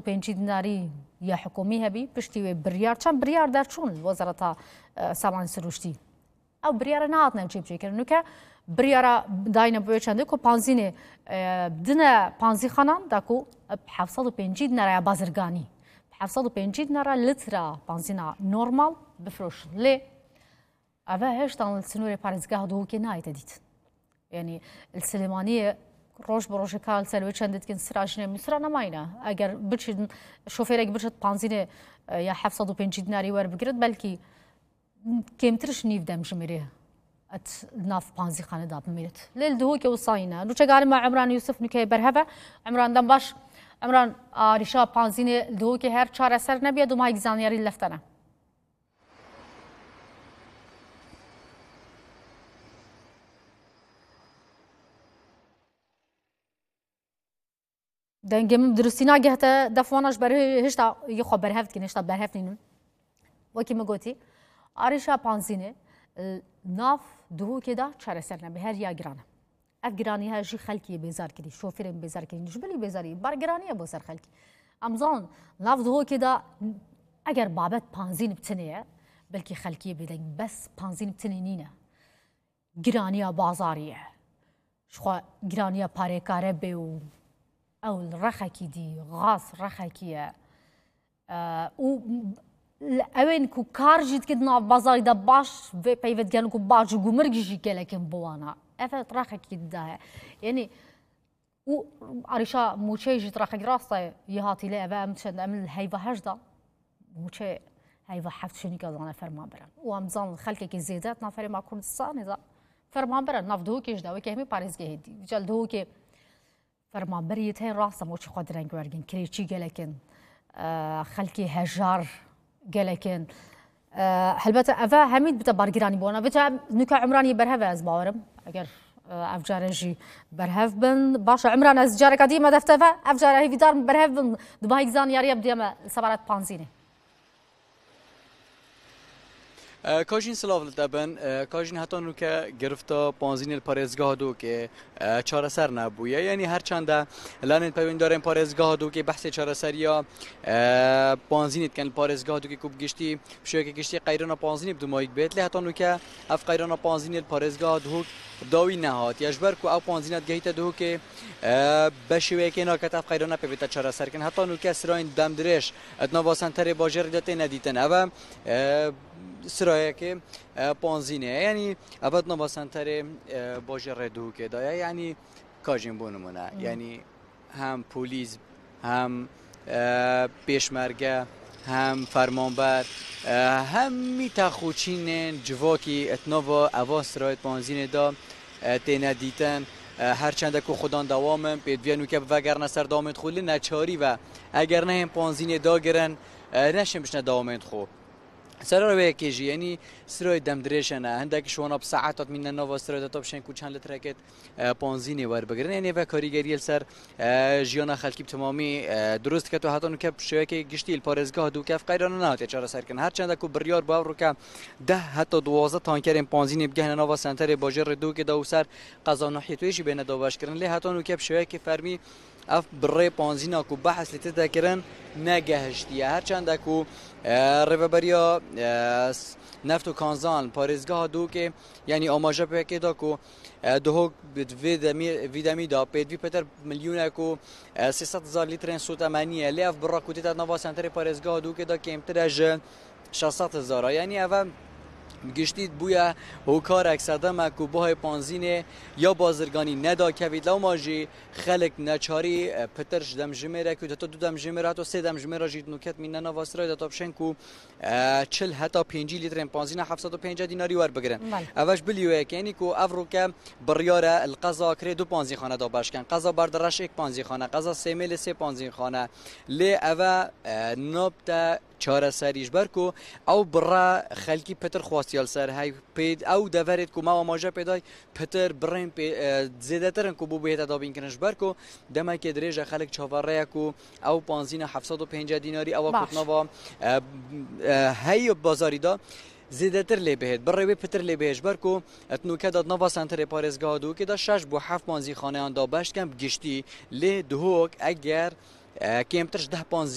705 دیناری یا حکومی هبی پشتی بریار چند بریار در چون وزارت سامان سروشتی او بریار نهات نجیب چی کردن که بریار داینه باید چنده که پانزین دنه پانزی خانان دکو 705 دینار بازرگانی 705 دینار لیتر پانزینا نورمال بفروشن لی اوه هشتان السنور پارزگاه دو که نایت دید یعنی السلمانی روش بروش کال سروی چندت کن سراج نمی سرا نماینه اگر بچید شوفر اگر بچید پانزین یا 705 دیناری ور بگیرد بلکی کمترش نیو دم جمیره ات ناف پانزی خانه داب میرد لیل دهو که وصاینه نو چه ما عمران یوسف نکه برهفه عمران دم باش عمران ریشا پانزین دهو که هر چهار سر نبید و ما اگزانیاری لفتنه دنگم درستی نگه تا دفعانش برای هشتا یه خبر برهفت که نشتا برهفت نینون وکی مگوتی آریشا پانزینه ناف دهو که دا چهار سر نبی هر یا گرانه اف گرانی ها جی خلکی بیزار کردی شوفرم بیزار کردی جبلی بیزاری بار گرانیه با سر خلکی امزان ناف دهو که دا اگر بابت پانزین بتنیه بلکه خلکی بیدن بس پانزین بتنی نینه گرانیه بازاریه شخوا گرانیه پاره کاره بیو او رخکی دی غاز رخکیه او اوین کو کار جید که ناف بازاری دا باش و پیوت گلن کو باج و گمرگی جی گلکن بوانا افت رخکی ده یعنی او آریشا موچه جید رخک راسته یهاتی لی اوه امتشند امل هیوه هجدا موچه هیوه هفت شنی که دانه فرمان برن او امزان خلقه که زیدت نافری ما کردستان دا فرمان برن ناف دهو کش دا و که همی پاریزگه هدی جل دهو که فرمان بریت هی راسته موچه خود رنگ ورگن کریچی گلکن خلقی هجار گلکن البته اوه همید بتا بارگرانی بونا بتا نکا عمرانی برهوه از باورم اگر افجاره جی برهو بن باشه عمران از جاره قدیمه دفته افجاره هی ویدار برهو بن دبا هیگزان یاری ابدیمه سبارت پانزینه کاجین سلاف لطبن کاجین حتی نو که گرفته پانزین الپارزگاه دو که چهار سر نبویه یعنی هر چنده لانه پیوند داریم پارزگاه دو که بحث چهار سر یا پانزینت کن الپارزگاه دو که کوب گشتی شوی که گشتی قیران پانزین بدو مایک بیت لی حتی نو که اف قیران پانزین الپارزگاه دو داوی نهات یجبر کو او پانزینت گهیت دو که بشوی که ناکت اف قیران پیوند چهار سر کن حتی نو که سراین دم درش اتنا واسنتر باجر داته ندیتن او سرایه که پانزینه یعنی ابد نواسنتر باجر دو که دایا یعنی کاجین بونمونه یعنی هم پلیس هم پیشمرگه هم فرمانبر هم میتخوچین جواکی اتناوا اوا سرایت پانزینه دا تینه دیتن هرچند که خودان دوامم پیدویانو که وگر نسر دامت خولی نچاری و اگر نه هم پانزینه دا گرن نشم بشنه دامت خو سرا رو کیجی یعنی سرای دم درشنه هندک شوانا بساعتات من نوا سرای دتابشن کو چند لتر کت پانزینی ور بگیرن یعنی و کاریگری سر جیانا خلکی تمامی درست که تو حتی نو که شوی که گشتی الپارزگاه دو کف قیران نه چهار سر کن هر چند کو بریار باور رو که 10 حتی 12 تانکر پانزینی بگه نوا سنتر باجر دو که دو سر قضا نحیتویش بین داواش کردن لی حتی نو که شوی که فرمی اف برای پانزینا کو بحث لته کردن نگهشتیه هر چند کو ریوبریا نفت و کانزان پارزگاه دو که یعنی آماجه پیک دا کو دو ویدمی دا پیدوی پتر میلیون کو 300,000 لیتر سوت امنیه لیف برا کوتی تا نوا سنتر پارزگاه دو که دا کمتر از 600,000 یعنی اول گشتید بویا هوکار اکسده مکوبه پانزینه یا بازرگانی ندا کوید لو ماجی خلق نچاری پترش دم جمره که تا دو دم جمره تا سه دم جمره جید نوکت مینه نواسرای دتا بشن کو 40 حتی 5 لیتر پانزینه 750 دیناری ور بگیرن اوش بلیوه یعنی کو افرو که بریاره القضا کری دو پانزین خانه دا باشکن قضا بردرش یک پانزین خانه قضا سیمل سه پانزین خانه لی اوه نبت چهار سریش برکو او برا خلکی پتر خواستیال سر های پید او دورید کو ما ماجا پیدای پتر برین زیاده ترن کو بو بهت دابین کنش برکو دمه که درجه خلک چاوره کو او پانزین 750 دیناری او کتنوا هی بازاری دا زیاده تر لی بهت برای پتر لی بهش برکو اتنو که داد نوا سنتر پارزگاه دو که دا 6 بو 7 پانزی خانه آن دا بشت کم گشتی لی دهوک اگر کمترش 10